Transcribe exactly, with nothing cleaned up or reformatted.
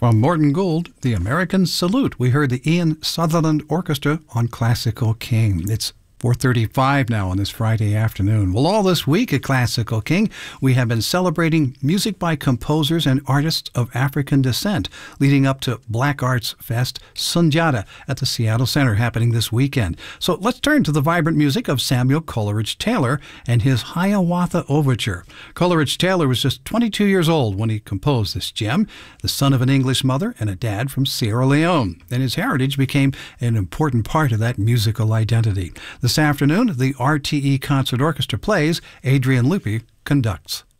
From Morton Gould, the American Salute. We heard the Ian Sutherland Orchestra on Classical King. It's four thirty-five now on this Friday afternoon. Well, all this week at Classical King, we have been celebrating music by composers and artists of African descent, leading up to Black Arts Fest Sundiata at the Seattle Center happening this weekend. So let's turn to the vibrant music of Samuel Coleridge Taylor and his Hiawatha Overture. Coleridge Taylor was just twenty-two years old when he composed this gem, the son of an English mother and a dad from Sierra Leone, and his heritage became an important part of that musical identity. The This afternoon, the R T E Concert Orchestra plays, Adrian Lupi conducts.